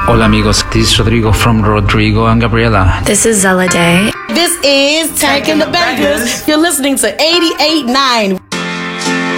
Hola amigos, this is Rodrigo from Rodrigo and Gabriela. This is Zella Day. This is Tank and the Bangers. You're listening to 88.9.